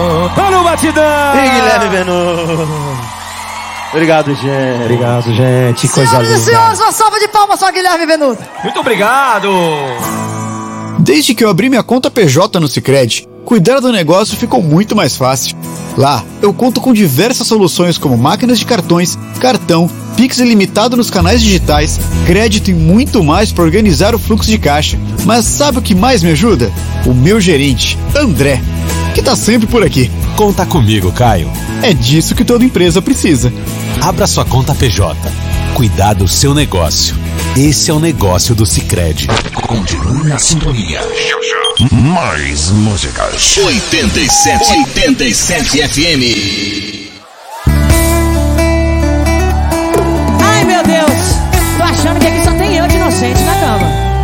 Tá no batidão! E Guilherme Benuto. Obrigado, gente. Obrigado, gente. Coisa linda. Senhoras e senhores, uma salva de palmas para Guilherme Benuto. Muito obrigado! Desde que eu abri minha conta PJ no Sicredi, cuidar do negócio ficou muito mais fácil. Lá, eu conto com diversas soluções como máquinas de cartões, cartão, Pix ilimitado nos canais digitais, crédito e muito mais para organizar o fluxo de caixa. Mas sabe o que mais me ajuda? O meu gerente, André, que tá sempre por aqui. Conta comigo, Caio. É disso que toda empresa precisa. Abra sua conta PJ. Cuidar do seu negócio. Esse é o negócio do Sicredi. Continue na sintonia. Mais músicas. 87 FM. Ai, meu Deus. Tô achando que aqui só tem eu de inocente na cama.